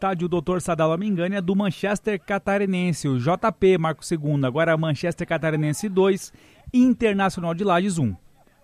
estádio Dr. Sadala Mingani é do Manchester Catarinense. O JP marca o segundo. Agora Manchester Catarinense 2, Internacional de Lages 1.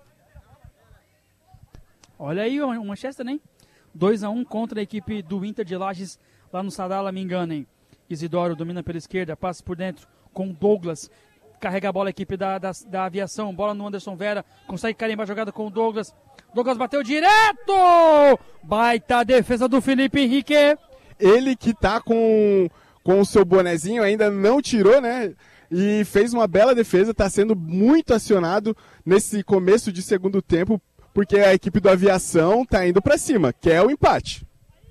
Olha aí o Manchester, né? 2-1 contra a equipe do Inter de Lages lá no Sadala Mingani. Isidoro domina pela esquerda, passa por dentro com Douglas. Carrega a bola a equipe da aviação. Bola no Anderson Vera. Consegue carimbar a jogada com o Douglas. Douglas bateu direto! Baita defesa do Felipe Henrique. Ele que tá com o seu bonezinho, ainda não tirou, né? E fez uma bela defesa. Tá sendo muito acionado nesse começo de segundo tempo, porque a equipe do Aviação tá indo pra cima, quer o empate.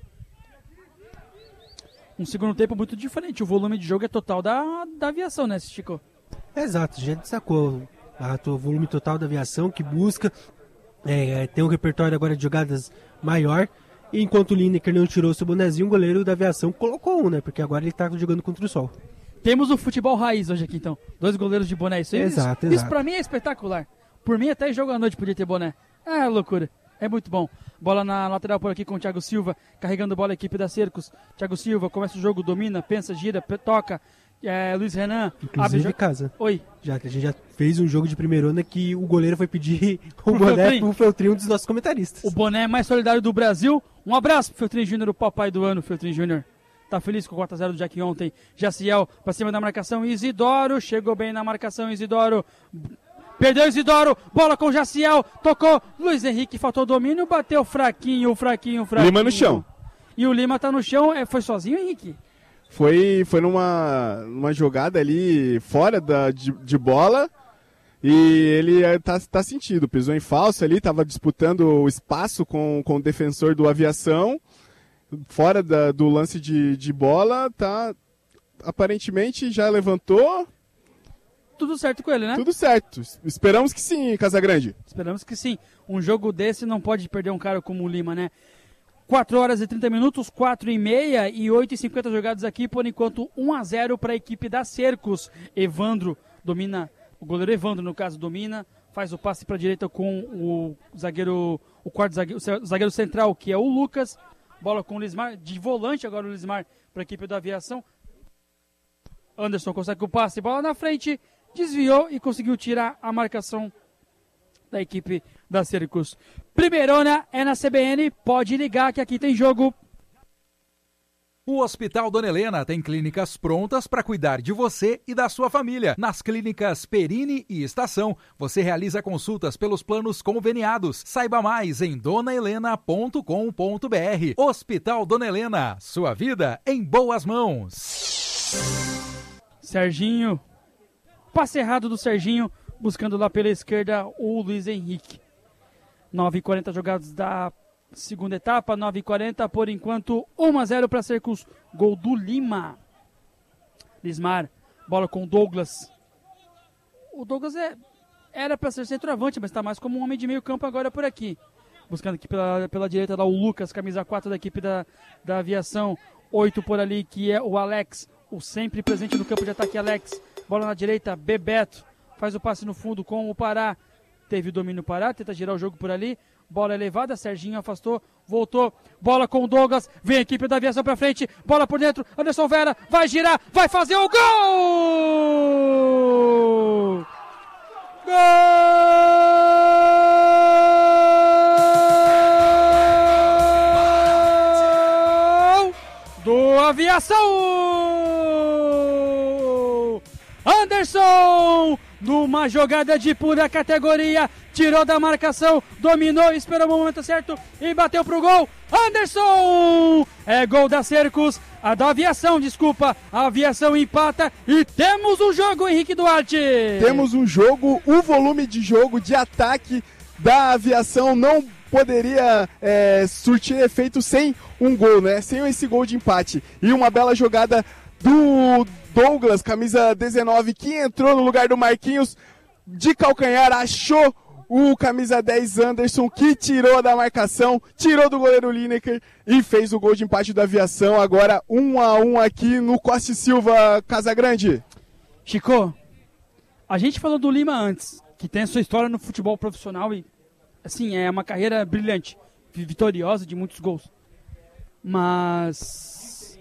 Um segundo tempo muito diferente. O volume de jogo é total da Aviação, né, Chico? Exato, a gente destacou o volume total da Aviação, que busca, tem um repertório agora de jogadas maior, e enquanto o Lineker não tirou seu bonezinho, o goleiro da Aviação colocou um, né, porque agora ele está jogando contra o sol. Temos o futebol raiz hoje aqui, então. 2 goleiros de boné. Exato. Isso pra mim é espetacular. Por mim, até jogo à noite podia ter boné. É loucura. É muito bom. Bola na lateral por aqui com o Thiago Silva, carregando bola a equipe da Cercos. Thiago Silva começa o jogo, domina, pensa, gira, toca. Luiz Renan. Inclusive casa. Oi. A gente já fez um jogo de primeirona que o goleiro foi pedir o boné pro Feltrinho, um dos nossos comentaristas. O boné mais solidário do Brasil. Um abraço pro Feltrinho Júnior, o papai do ano, Feltrinho Júnior. Tá feliz com o 4-0 do Jack ontem. Jaciel pra cima da marcação. Isidoro. Chegou bem na marcação, Isidoro. Perdeu Isidoro. Bola com Jaciel. Tocou. Luiz Henrique faltou domínio. Bateu fraquinho. Lima no chão. E o Lima tá no chão. Foi sozinho, Henrique? Foi numa jogada ali fora de bola e ele tá sentido. Pisou em falso ali, tava disputando o espaço com o defensor do Aviação. Fora do lance de bola, tá, aparentemente já levantou. Tudo certo com ele, né? Tudo certo. Esperamos que sim, Casagrande. Esperamos que sim. Um jogo desse não pode perder um cara como o Lima, né? 4 horas e 30 minutos, 4h30 e 8h50 jogados aqui, por enquanto 1-0 para a equipe da Cercos. Evandro domina, o goleiro Evandro no caso domina, faz o passe para a direita com o zagueiro central, que é o Lucas. Bola com o Lismar, de volante agora o Lismar para a equipe da Aviação. Anderson consegue o passe, bola na frente, desviou e conseguiu tirar a marcação da equipe da Cercos. Primeirona é na CBN, pode ligar que aqui tem jogo. O Hospital Dona Helena tem clínicas prontas para cuidar de você e da sua família. Nas clínicas Perini e Estação, você realiza consultas pelos planos conveniados. Saiba mais em donahelena.com.br. Hospital Dona Helena, sua vida em boas mãos. Serginho, passe errado do Serginho, buscando lá pela esquerda o Luiz Henrique. 9h40 jogados da segunda etapa, 9h40, por enquanto 1-0 para Cercos, gol do Lima. Lismar, bola com o Douglas. O Douglas era para ser centroavante, mas está mais como um homem de meio campo agora por aqui. Buscando aqui pela direita lá o Lucas, camisa 4 da equipe da Aviação. 8 por ali, que é o Alex, o sempre presente no campo de ataque Alex. Bola na direita, Bebeto. Faz o passe no fundo com o Pará. Teve o domínio Pará, tenta girar o jogo por ali. Bola elevada, Serginho afastou, voltou. Bola com o Douglas, vem a equipe da Aviação pra frente. Bola por dentro, Anderson Vera vai girar, vai fazer o gol! Gol do Aviação! Anderson! Numa jogada de pura categoria, tirou da marcação, dominou, esperou o momento certo e bateu pro gol. Anderson! É gol da Cercos, da Aviação, desculpa. A Aviação empata e temos um jogo, Henrique Duarte. Temos um jogo, o volume de jogo de ataque da Aviação não poderia surtir efeito sem um gol, né? Sem esse gol de empate. E uma bela jogada do Douglas, camisa 19, que entrou no lugar do Marquinhos, de calcanhar, achou o camisa 10 Anderson, que tirou da marcação, tirou do goleiro Lineker e fez o gol de empate da Aviação. Agora 1-1 aqui no Costa e Silva, Casagrande. Chico, a gente falou do Lima antes, que tem a sua história no futebol profissional e, assim, é uma carreira brilhante, vitoriosa, de muitos gols. Mas